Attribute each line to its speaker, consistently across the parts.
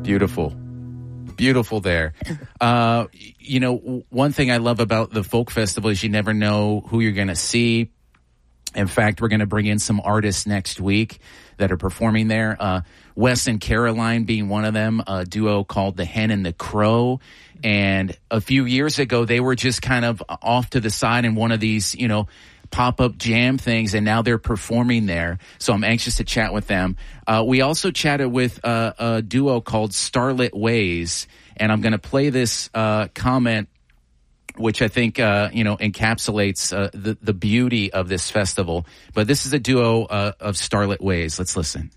Speaker 1: Beautiful. Beautiful there. One thing I love about the folk festival is you never know who you're going to see. In fact, we're going to bring in some artists next week that are performing there. Wes and Caroline being one of them, a duo called The Hen and the Crow. And a few years ago, they were just kind of off to the side in one of these, pop-up jam things, and now they're performing there. So I'm anxious to chat with them. We also chatted with a duo called Starlit Ways, and I'm going to play this comment, which I think, encapsulates the beauty of this festival. But this is a duo of Starlit Ways. Let's listen.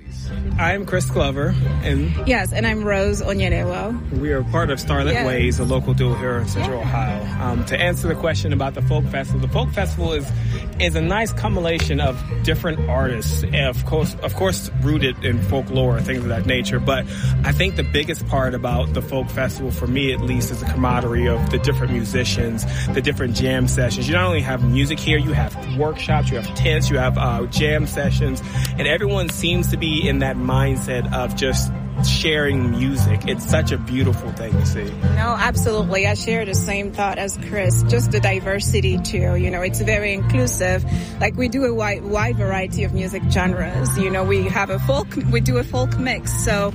Speaker 2: I'm Chris Glover, and
Speaker 3: yes, and I'm Rose Onyenewo.
Speaker 2: We are part of Starlit Ways, a local duo here in Central Ohio. To answer the question about the folk festival is a nice compilation of different artists, of course, rooted in folklore, things of that nature. But I think the biggest part about the folk festival, for me at least, is the camaraderie of the different musicians, the different jam sessions. You not only have music here, you have workshops, you have tents, you have jam sessions, and everyone seems to be in that mindset of just sharing music. It's such a beautiful thing to see.
Speaker 3: No, absolutely. I share the same thought as Chris. Just the diversity too. It's very inclusive. Like, we do a wide variety of music genres. We have we do a folk mix. So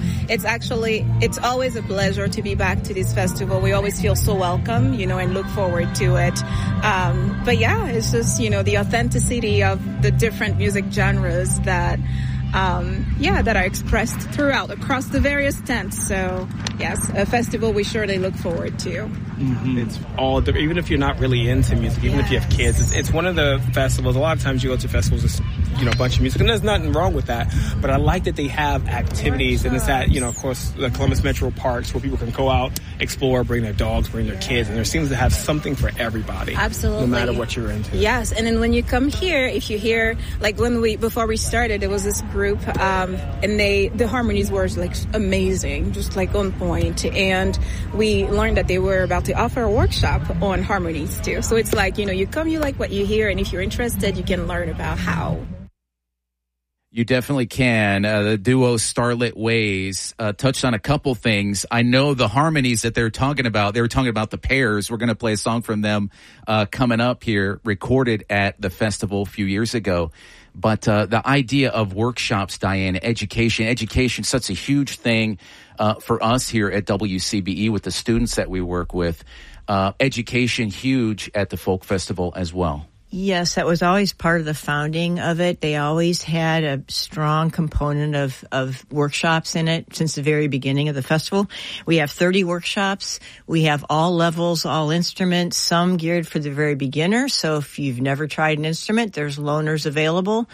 Speaker 3: it's always a pleasure to be back to this festival. We always feel so welcome, and look forward to it. But yeah, it's just, the authenticity of the different music genres that that are expressed across the various tents. So, yes, a festival we surely look forward to.
Speaker 2: Mm-hmm. It's all, even if you're not really into music, even if you have kids, it's one of the festivals. A lot of times you go to festivals, it's, a bunch of music, and there's nothing wrong with that. But I like that they have activities, and it's at, of course, the Columbus Metro Parks where people can go out, explore, bring their dogs, bring their kids, and there seems to have something for everybody.
Speaker 3: Absolutely.
Speaker 2: No matter what you're into.
Speaker 3: Yes, and then when you come here, if you hear, like before we started, there was this group, and the harmonies were like amazing, just like on point, and we learned that they were about to offer a workshop on harmonies too. So it's like, you come, you like what you hear, and if you're interested, you can learn about how.
Speaker 1: You definitely can. The duo Starlit Ways touched on a couple things. I know the harmonies that they're talking about. They were talking about the Pears. We're going to play a song from them coming up here, recorded at the festival a few years ago. But the idea of workshops, Diane, education, such a huge thing for us here at WCBE with the students that we work with. Education, huge at the Folk Festival as well.
Speaker 4: Yes, that was always part of the founding of it. They always had a strong component of workshops in it since the very beginning of the festival. We have 30 workshops. We have all levels, all instruments, some geared for the very beginner. So if you've never tried an instrument, there's loaners available.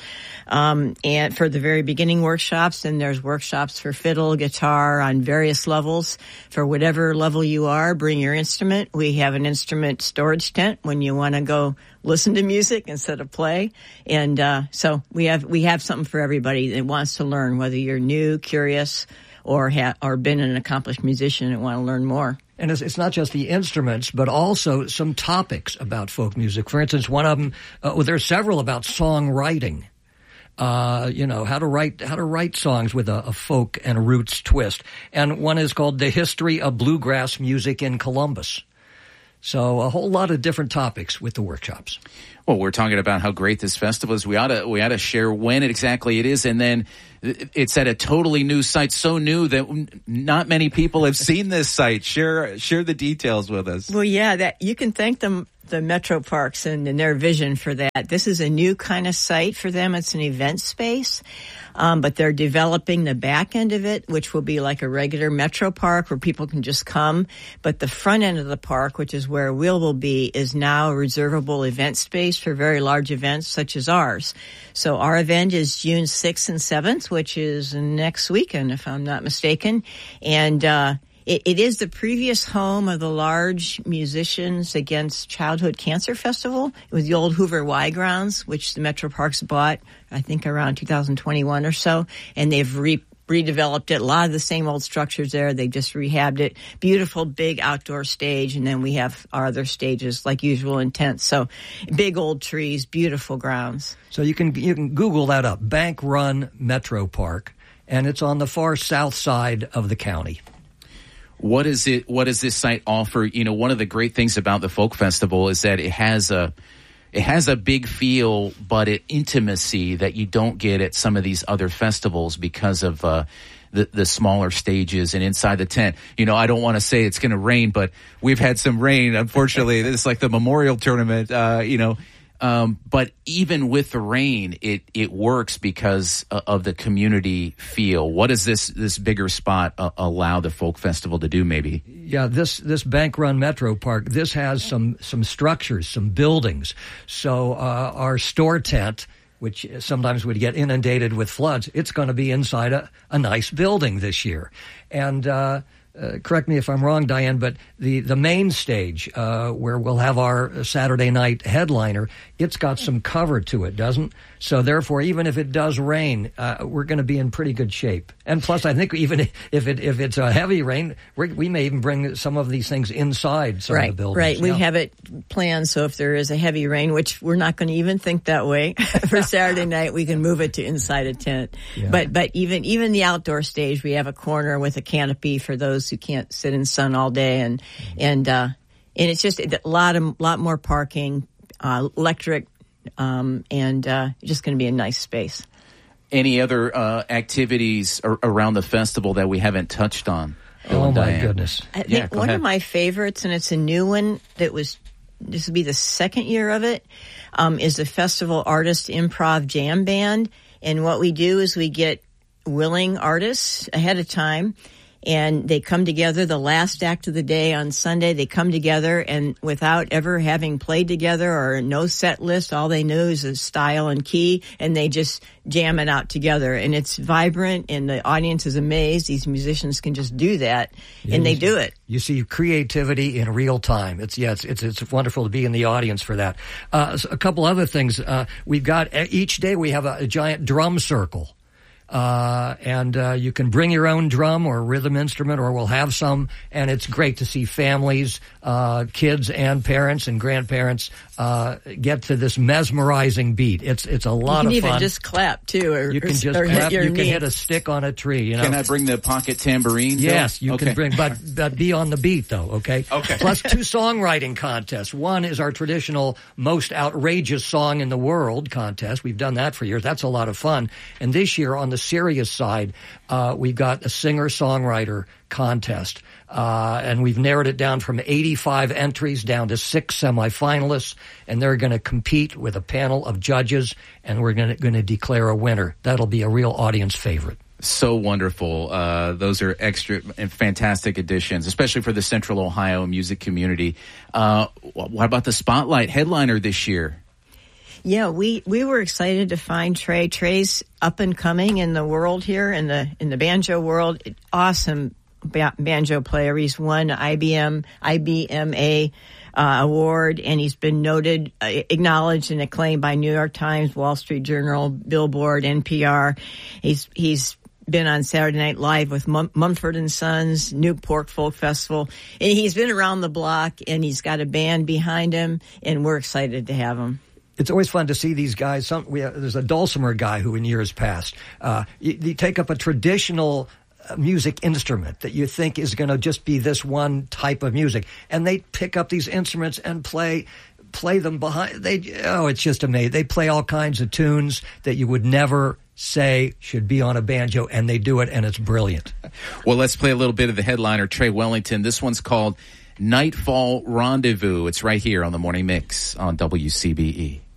Speaker 4: And for the very beginning workshops, and there's workshops for fiddle, guitar on various levels. For whatever level you are, bring your instrument. We have an instrument storage tent when you want to go listen to music instead of play. And so we have something for everybody that wants to learn, whether you're new, curious, or been an accomplished musician and want to learn more.
Speaker 5: And it's not just the instruments, but also some topics about folk music. For instance, one of them, there's several about songwriting. How to write songs with a folk and a roots twist. And one is called The History of Bluegrass Music in Columbus. So a whole lot of different topics with the workshops.
Speaker 1: Well, we're talking about how great this festival is. We ought to share when exactly it is, and then it's at a totally new site, so new that not many people have seen this site. Share the details with us.
Speaker 4: Well, yeah, that you can thank them, the Metro Parks, and their vision for that. This is a new kind of site for them. It's an event space. But they're developing the back end of it, which will be like a regular Metro Park where people can just come. But the front end of the park, which is where will be, is now a reservable event space for very large events such as ours. So our event is June 6th and 7th, which is next weekend, if I'm not mistaken. And it is the previous home of the large Musicians Against Childhood Cancer Festival. It was the old Hoover Y grounds, which the Metro Parks bought, I think, around 2021 or so. And they've redeveloped it. A lot of the same old structures there. They just rehabbed it. Beautiful, big outdoor stage. And then we have our other stages, like usual, in tents. So big old trees, beautiful grounds.
Speaker 5: So you can Google that up, Bank Run Metro Park. and it's on the far south side of the county.
Speaker 1: What does this site offer? You know, one of the great things about the Folk Festival is that it has a big feel, but an intimacy that you don't get at some of these other festivals because of the smaller stages and inside the tent. You know, I don't want to say it's going to rain, but we've had some rain. Unfortunately, it's like the Memorial Tournament, but even with the rain, it works because of the community feel. What does this bigger spot allow the Folk Festival to do, maybe?
Speaker 5: Yeah, this Bank Run Metro Park, this has some structures, some buildings. So our store tent, which sometimes would get inundated with floods, it's going to be inside a nice building this year. And correct me if I'm wrong, Diane, but the main stage where we'll have our Saturday night headliner, it's got some cover to it, doesn't? So therefore, even if it does rain, we're going to be in pretty good shape. And plus, I think even if it's a heavy rain, we may even bring some of these things inside some of the buildings.
Speaker 4: Right, we have it planned so if there is a heavy rain, which we're not going to even think that way for Saturday night, we can move it to inside a tent. Yeah. But even the outdoor stage, we have a corner with a canopy for those who can't sit in sun all day, and it's just a lot more parking, electric, and just going to be a nice space.
Speaker 1: Any other activities around the festival that we haven't touched on?
Speaker 5: Oh, my goodness.
Speaker 4: I think one of my favorites, and it's a new one this will be the second year of it, is the Festival Artist Improv Jam Band. And what we do is we get willing artists ahead of time, and they come together the last act of the day on Sunday. They come together, and without ever having played together or no set list, all they know is a style and key, and they just jam it out together. And it's vibrant, and the audience is amazed. These musicians can just do that, and they do it.
Speaker 5: You see creativity in real time. It's wonderful to be in the audience for that. A couple other things. We've got each day we have a giant drum circle. And you can bring your own drum or rhythm instrument, or we'll have some, and it's great to see families, kids and parents and grandparents get to this mesmerizing beat. It's a lot of fun.
Speaker 4: You can even just clap too, or
Speaker 5: you can just clap. You can hit a stick on a tree. You know?
Speaker 1: Can I bring the pocket tambourine?
Speaker 5: Yes, you can bring, but be on the beat though. Okay. Plus 2 songwriting contests. One is our traditional most outrageous song in the world contest. We've done that for years. That's a lot of fun. And this year on the serious side, we've got a singer-songwriter contest, and we've narrowed it down from 85 entries down to 6 semifinalists, and they're going to compete with a panel of judges, and we're going to declare a winner. That'll be a real audience favorite.
Speaker 1: So wonderful. Those are extra and fantastic additions, especially for the Central Ohio music community. What about the Spotlight headliner this year?
Speaker 4: Yeah, we were excited to find Trey. Trey's up and coming in the world here, in the banjo world. Awesome banjo player. He's won IBMA award, and he's been noted, acknowledged, and acclaimed by New York Times, Wall Street Journal, Billboard, NPR. He's been on Saturday Night Live with Mumford & Sons, Newport Folk Festival, and he's been around the block, and he's got a band behind him, and we're excited to have him.
Speaker 5: It's always fun to see these guys. There's a dulcimer guy who in years past, you take up a traditional music instrument that you think is going to just be this one type of music, and they pick up these instruments and play them behind. It's just amazing. They play all kinds of tunes that you would never say should be on a banjo, and they do it, and it's brilliant.
Speaker 1: Well, let's play a little bit of the headliner, Trey Wellington. This one's called Nightfall Rendezvous. It's right here on the Morning Mix on WCBE.